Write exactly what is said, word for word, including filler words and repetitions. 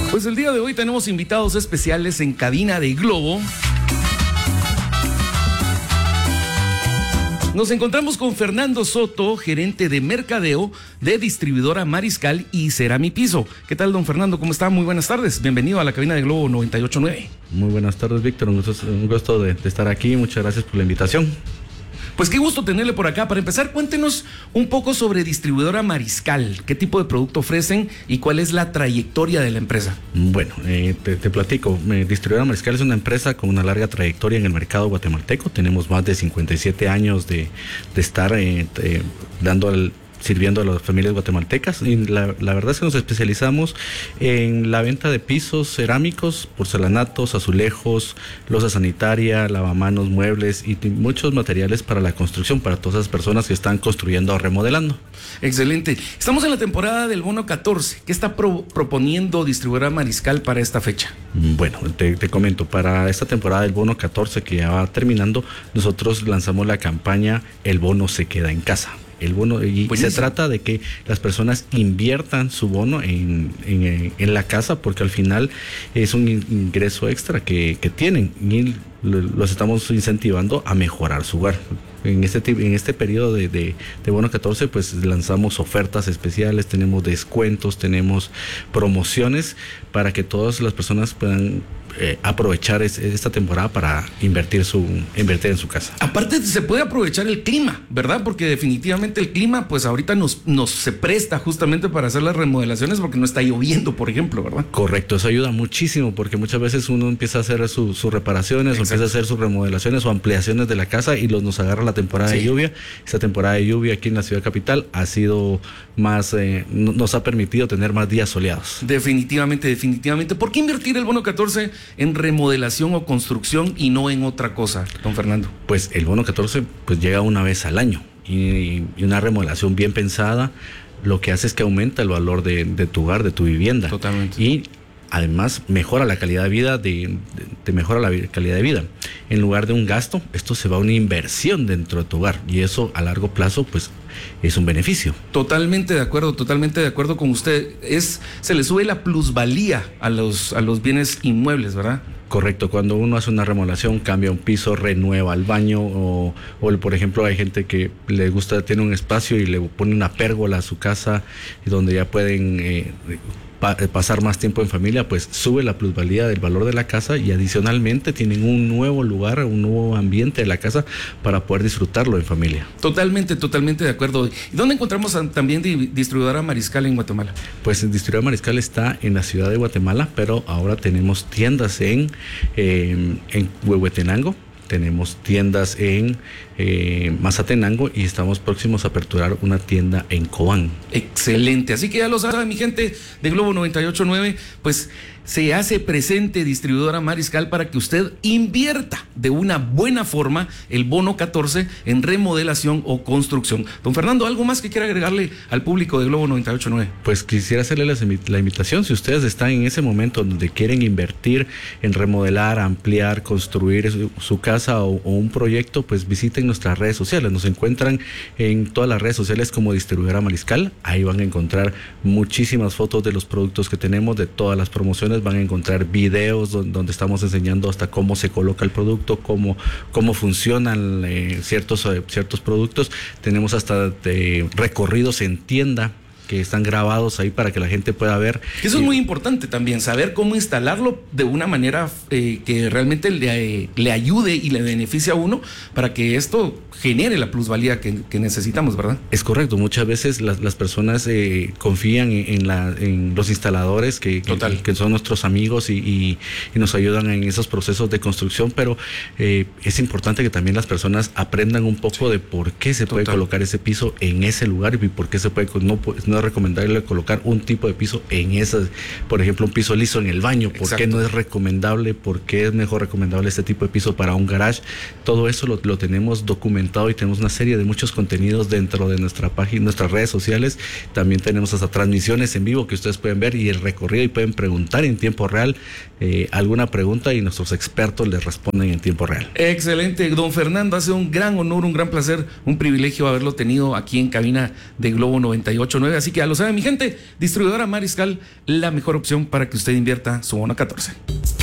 Pues el día de hoy tenemos invitados especiales en cabina de Globo. Nos encontramos con Fernando Soto, gerente de mercadeo de distribuidora Mariscal y Ceramipiso. ¿Qué tal, don Fernando? ¿Cómo está? Muy buenas tardes. Bienvenido a la cabina de Globo noventa y ocho punto nueve. Muy buenas tardes, Víctor. Un gusto, un gusto de, de estar aquí. Muchas gracias por la invitación. Pues qué gusto tenerle por acá. Para empezar, cuéntenos un poco sobre distribuidora Mariscal. ¿Qué tipo de producto ofrecen y cuál es la trayectoria de la empresa? Bueno, eh, te, te platico. Eh, distribuidora Mariscal es una empresa con una larga trayectoria en el mercado guatemalteco. Tenemos más de cincuenta y siete años de, de estar eh, eh, dando al... sirviendo a las familias guatemaltecas, y la, la verdad es que nos especializamos en la venta de pisos cerámicos, porcelanatos, azulejos, loza sanitaria, lavamanos, muebles y muchos materiales para la construcción, para todas esas personas que están construyendo o remodelando. Excelente. Estamos en la temporada del bono catorce. ¿Qué está pro, proponiendo distribuidora Mariscal para esta fecha? Bueno, te, te comento, para esta temporada del bono catorce que ya va terminando, nosotros lanzamos la campaña El bono se queda en casa. El bono, y pues se eso. trata de que las personas inviertan su bono en, en, en la casa, porque al final es un ingreso extra que, que tienen y los estamos incentivando a mejorar su hogar. En este, en este periodo de, de, de bono catorce, pues lanzamos ofertas especiales, tenemos descuentos, tenemos promociones para que todas las personas puedan eh, aprovechar es, esta temporada para invertir, su, invertir en su casa. Aparte, se puede aprovechar el clima, ¿verdad? Porque definitivamente el clima, pues ahorita nos, nos se presta justamente para hacer las remodelaciones porque no está lloviendo, por ejemplo, ¿verdad? Correcto, eso ayuda muchísimo porque muchas veces uno empieza a hacer sus su reparaciones, Exacto. o empieza a hacer sus remodelaciones o ampliaciones de la casa y los, nos agarra la temporada sí. de lluvia. Esta temporada de lluvia aquí en la ciudad capital ha sido más, eh, nos ha permitido tener más días soleados. Definitivamente, definitivamente. ¿Por qué invertir el bono catorce en remodelación o construcción y no en otra cosa, don Fernando? Pues el bono catorce pues llega una vez al año y, y una remodelación bien pensada lo que hace es que aumenta el valor de, de tu hogar, de tu vivienda. Totalmente. Y además mejora la calidad de vida, de, de, de mejora la calidad de vida. En lugar de un gasto, esto se va a una inversión dentro de tu hogar y eso a largo plazo pues es un beneficio. Totalmente de acuerdo, totalmente de acuerdo con usted. Es, se le sube la plusvalía a los, a los bienes inmuebles, ¿verdad? Correcto, cuando uno hace una remodelación, cambia un piso, renueva el baño o, o por ejemplo hay gente que le gusta, tiene un espacio y le pone una pérgola a su casa donde ya pueden eh, pa, pasar más tiempo en familia, pues sube la plusvalía del valor de la casa y adicionalmente tienen un nuevo lugar, un nuevo ambiente de la casa para poder disfrutarlo en familia. Totalmente, totalmente de acuerdo. ¿Y dónde encontramos a, también di, distribuidora Mariscal en Guatemala? Pues el distribuidora Mariscal está en la ciudad de Guatemala, pero ahora tenemos tiendas en, eh, en Huehuetenango, tenemos tiendas en eh, Mazatenango y estamos próximos a aperturar una tienda en Cobán. Excelente, así que ya lo saben, mi gente de Globo noventa y ocho punto nueve, pues se hace presente distribuidora Mariscal para que usted invierta de una buena forma el bono catorce en remodelación o construcción. Don Fernando, ¿algo más que quiera agregarle al público de Globo noventa y ocho punto nueve? Pues quisiera hacerle la, la invitación, si ustedes están en ese momento donde quieren invertir en remodelar, ampliar, construir su, su casa o, o un proyecto, pues visiten nuestras redes sociales. Nos encuentran en todas las redes sociales como distribuidora Mariscal. Ahí van a encontrar muchísimas fotos de los productos que tenemos, de todas las promociones. Van a encontrar videos donde, donde estamos enseñando hasta cómo se coloca el producto, cómo, cómo funcionan eh, ciertos, eh, ciertos productos. Tenemos hasta de recorridos en tienda que están grabados ahí para que la gente pueda ver. Eso es muy importante también, saber cómo instalarlo de una manera eh, que realmente le, eh, le ayude y le beneficie a uno para que esto genere la plusvalía que, que necesitamos, ¿verdad? Es correcto, muchas veces las, las personas eh, confían en, en, la, en los instaladores que, que, que son nuestros amigos y, y, y nos ayudan en esos procesos de construcción, pero eh, es importante que también las personas aprendan un poco sí. de por qué se puede Total. colocar ese piso en ese lugar y por qué se puede, no, no es recomendable colocar un tipo de piso en esas, por ejemplo, un piso liso en el baño, por Exacto. qué no es recomendable, por qué es mejor recomendable este tipo de piso para un garage. Todo eso lo, lo tenemos documentado y tenemos una serie de muchos contenidos dentro de nuestra página, nuestras redes sociales. También tenemos hasta transmisiones en vivo que ustedes pueden ver y el recorrido y pueden preguntar en tiempo real eh, alguna pregunta y nuestros expertos les responden en tiempo real. Excelente, don Fernando, hace un gran honor, un gran placer, un privilegio haberlo tenido aquí en cabina de Globo noventa y ocho punto nueve, así Así que ya lo sabe mi gente, distribuidora Mariscal, la mejor opción para que usted invierta su bono catorce.